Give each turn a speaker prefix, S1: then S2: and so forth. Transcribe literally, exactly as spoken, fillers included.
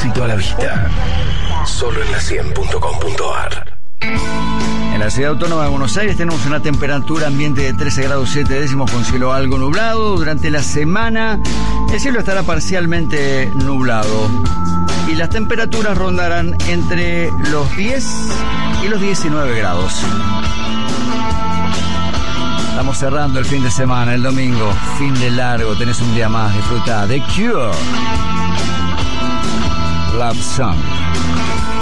S1: éxito a la vista. Solo en la cien punto com punto a r.
S2: En la ciudad autónoma de Buenos Aires tenemos una temperatura ambiente de trece grados siete décimos con cielo algo nublado. Durante la semana el cielo estará parcialmente nublado y las temperaturas rondarán entre los diez y los diecinueve grados. Estamos cerrando el fin de semana, el domingo, fin de largo, tenés un día más, disfruta. The Cure, Love Song.